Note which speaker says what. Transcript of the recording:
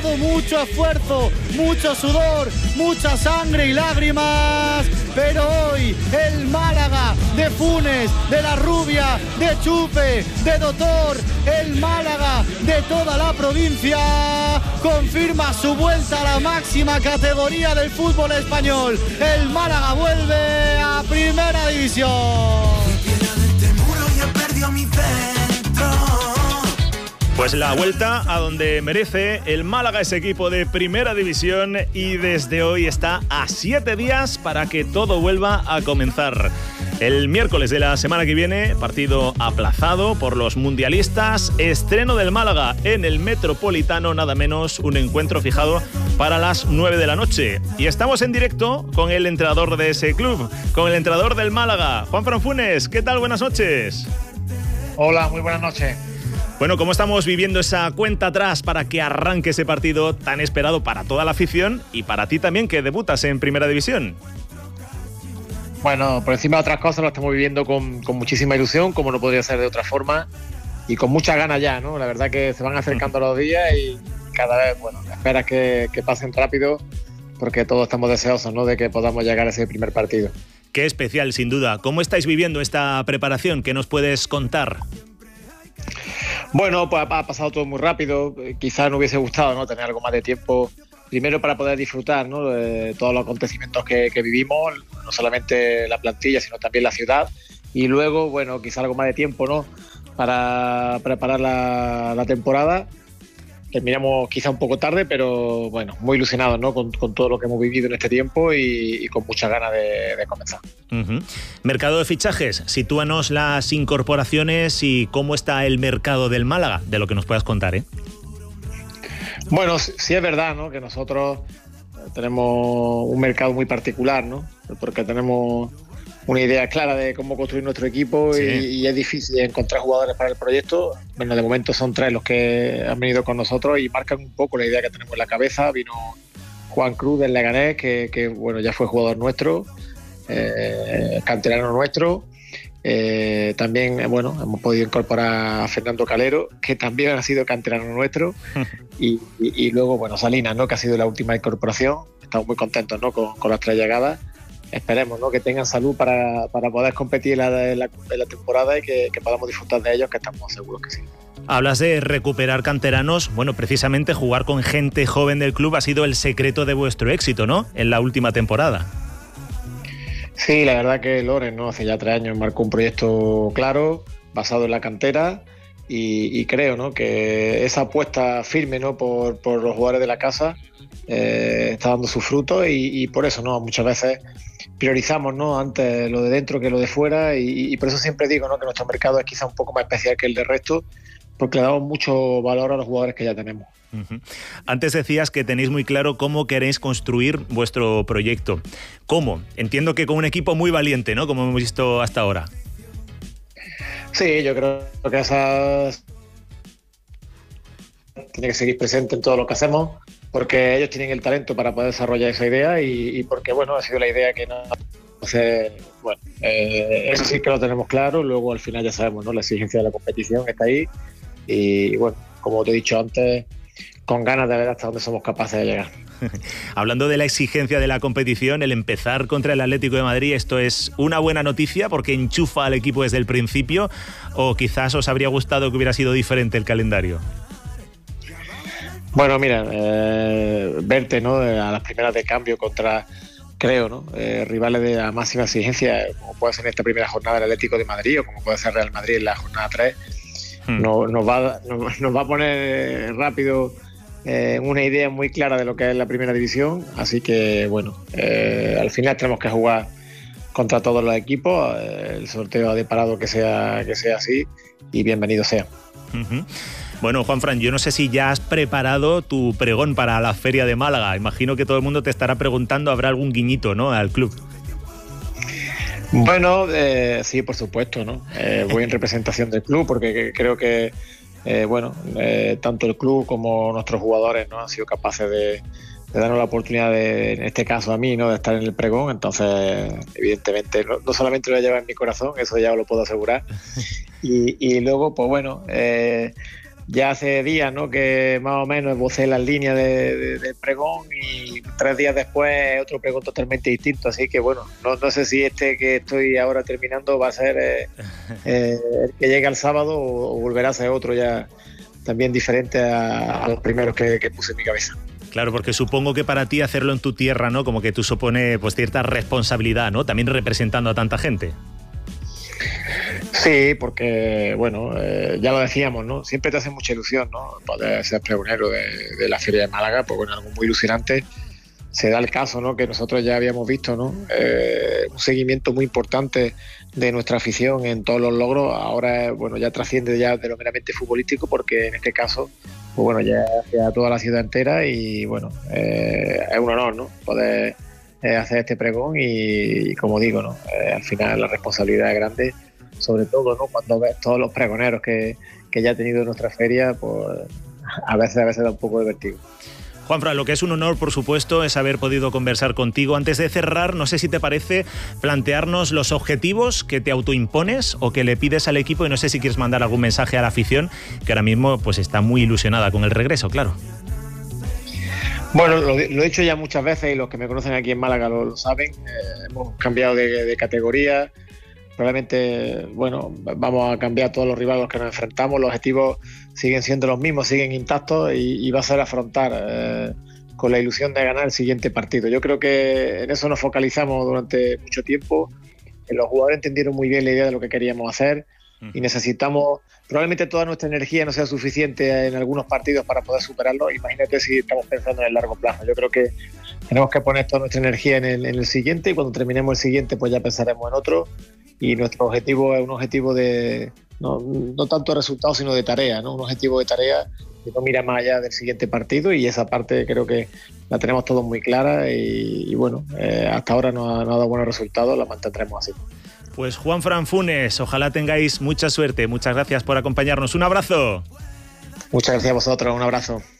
Speaker 1: costado mucho esfuerzo, mucho sudor, mucha sangre y lágrimas, pero hoy el Málaga de Funes, de La Rubia, de Chupe, de Doctor, el Málaga de toda la provincia, confirma su vuelta a la máxima categoría del fútbol español. El Málaga vuelve a Primera División.
Speaker 2: Pues la vuelta a donde merece el Málaga, ese equipo de Primera División, y desde hoy está a 7 días para que todo vuelva a comenzar. El miércoles de la semana que viene, partido aplazado por los mundialistas, estreno del Málaga en el Metropolitano, nada menos, un encuentro fijado para las 9 de la noche. Y estamos en directo con el entrenador de ese club, con el entrenador del Málaga, Juanfran Funes. ¿Qué tal? Buenas noches.
Speaker 3: Hola, muy buenas noches.
Speaker 2: Bueno, ¿cómo estamos viviendo esa cuenta atrás para que arranque ese partido tan esperado para toda la afición y para ti también, que debutas en Primera División?
Speaker 3: Bueno, por encima de otras cosas lo estamos viviendo con muchísima ilusión, como no podría ser de otra forma, y con muchas ganas ya, ¿no? La verdad que se van acercando los días y cada vez, bueno, esperas que pasen rápido, porque todos estamos deseosos, ¿no?, de que podamos llegar a ese primer partido.
Speaker 2: Qué especial, sin duda. ¿Cómo estáis viviendo esta preparación? ¿Qué nos puedes contar?
Speaker 3: Bueno, pues ha pasado todo muy rápido. Quizás no hubiese gustado, ¿no?, tener algo más de tiempo, primero para poder disfrutar, ¿no?, de todos los acontecimientos que vivimos, no solamente la plantilla, sino también la ciudad, y luego, bueno, quizás algo más de tiempo, ¿no?, para preparar la temporada. Terminamos quizá un poco tarde, pero bueno, muy ilusionados, ¿no?, con todo lo que hemos vivido en este tiempo y con muchas ganas de comenzar.
Speaker 2: Uh-huh. Mercado de fichajes, sitúanos las incorporaciones y cómo está el mercado del Málaga, de lo que nos puedas contar, ¿eh?
Speaker 3: Bueno, sí es verdad, ¿no?, que nosotros tenemos un mercado muy particular, ¿no?, porque tenemos una idea clara de cómo construir nuestro equipo. Sí. y es difícil encontrar jugadores para el proyecto. Bueno, de momento son 3 los que han venido con nosotros y marcan un poco la idea que tenemos en la cabeza. Vino Juan Cruz del Leganés, que bueno, ya fue jugador nuestro, canterano nuestro. También, bueno, hemos podido incorporar a Fernando Calero, que también ha sido canterano nuestro. y luego, bueno, Salinas, ¿no?, que ha sido la última incorporación. Estamos muy contentos, ¿no?, con las 3 llegadas. Esperemos, ¿no?, que tengan salud para poder competir en la temporada y que podamos disfrutar de ellos, que estamos seguros que sí.
Speaker 2: Hablas de recuperar canteranos. Bueno, precisamente jugar con gente joven del club ha sido el secreto de vuestro éxito, ¿no?, en la última temporada.
Speaker 3: Sí, la verdad que Loren, ¿no?, hace ya 3 años marcó un proyecto claro, basado en la cantera, y creo, ¿no?, que esa apuesta firme, ¿no?, por los jugadores de la casa está dando sus frutos, y por eso, ¿no?, muchas veces priorizamos, ¿no?, antes lo de dentro que lo de fuera, y por eso siempre digo, ¿no?, que nuestro mercado es quizá un poco más especial que el del resto, porque le damos mucho valor a los jugadores que ya tenemos.
Speaker 2: Uh-huh. Antes decías que tenéis muy claro cómo queréis construir vuestro proyecto. ¿Cómo? Entiendo que con un equipo muy valiente, ¿no?, como hemos visto hasta ahora.
Speaker 3: Sí, yo creo que esas tiene que seguir presente en todo lo que hacemos, porque ellos tienen el talento para poder desarrollar esa idea, y porque, bueno, ha sido la idea que nos hace. Bueno, eso sí que lo tenemos claro. Luego, al final, ya sabemos, ¿no?, la exigencia de la competición está ahí, y bueno, como te he dicho antes, con ganas de ver hasta dónde somos capaces de llegar.
Speaker 2: Hablando de la exigencia de la competición, el empezar contra el Atlético de Madrid, ¿esto es una buena noticia porque enchufa al equipo desde el principio, o quizás os habría gustado que hubiera sido diferente el calendario?
Speaker 3: Bueno, mira, verte, ¿no?, a las primeras de cambio contra, creo, ¿no?, rivales de la máxima exigencia, como puede ser en esta primera jornada el Atlético de Madrid, o como puede ser Real Madrid en la jornada 3, nos va a poner rápido una idea muy clara de lo que es la Primera División. Así que, bueno, al final tenemos que jugar contra todos los equipos. El sorteo ha deparado que sea así, y bienvenido sea.
Speaker 2: Uh-huh. Bueno, Juanfran, yo no sé si ya has preparado tu pregón para la Feria de Málaga. Imagino que todo el mundo te estará preguntando, ¿habrá algún guiñito, ¿no?, al club?
Speaker 3: Bueno, sí, por supuesto, ¿no? Voy en representación del club, porque creo que, tanto el club como nuestros jugadores, ¿no?, han sido capaces de darnos la oportunidad en este caso a mí, ¿no?, de estar en el pregón. Entonces, evidentemente, no solamente lo voy a llevar en mi corazón, eso ya os lo puedo asegurar. Y luego, pues bueno, ya hace días, ¿no?, que más o menos esbocé las líneas del pregón, y 3 días después otro pregón totalmente distinto. Así que bueno, no sé si este que estoy ahora terminando va a ser el que llega el sábado, o volverá a ser otro ya también diferente a los primeros que puse en mi cabeza.
Speaker 2: Claro, porque supongo que para ti hacerlo en tu tierra, ¿no?, como que tú supone pues cierta responsabilidad, ¿no?, también representando a tanta gente.
Speaker 3: Sí, porque, bueno, ya lo decíamos, ¿no? Siempre te hace mucha ilusión, ¿no?, poder ser pregonero de la Feria de Málaga, pues bueno, algo muy ilusionante. Se da el caso, ¿no?, que nosotros ya habíamos visto, ¿no?, un seguimiento muy importante de nuestra afición en todos los logros. Ahora, bueno, ya trasciende ya de lo meramente futbolístico, porque en este caso, pues bueno, ya hacia toda la ciudad entera, y bueno, es un honor, ¿no?, poder hacer este pregón, y como digo, ¿no?, al final la responsabilidad es grande, sobre todo, ¿no?, cuando ves todos los pregoneros que ya ha tenido nuestra feria, pues a veces da un poco de vértigo.
Speaker 2: Juanfran, lo que es un honor, por supuesto, es haber podido conversar contigo. Antes de cerrar, no sé si te parece plantearnos los objetivos que te autoimpones o que le pides al equipo, y no sé si quieres mandar algún mensaje a la afición, que ahora mismo pues está muy ilusionada con el regreso, claro.
Speaker 3: Bueno, lo he dicho ya muchas veces, y los que me conocen aquí en Málaga lo saben. Hemos cambiado de categoría. Probablemente, bueno, vamos a cambiar todos los rivales a los que nos enfrentamos. Los objetivos siguen siendo los mismos, siguen intactos, y va a ser afrontar con la ilusión de ganar el siguiente partido. Yo creo que en eso nos focalizamos durante mucho tiempo. Los jugadores entendieron muy bien la idea de lo que queríamos hacer, y necesitamos, probablemente toda nuestra energía no sea suficiente en algunos partidos para poder superarlo. Imagínate si estamos pensando en el largo plazo. Yo creo que tenemos que poner toda nuestra energía en el siguiente, y cuando terminemos el siguiente pues ya pensaremos en otro. Y nuestro objetivo es un objetivo de no tanto de resultados, sino de tarea, ¿no? Un objetivo de tarea que no mira más allá del siguiente partido, y esa parte creo que la tenemos todos muy clara, y bueno, hasta ahora no ha dado buenos resultados, la mantendremos así.
Speaker 2: Pues Juanfran Funes, ojalá tengáis mucha suerte. Muchas gracias por acompañarnos. Un abrazo.
Speaker 3: Muchas gracias a vosotros, un abrazo.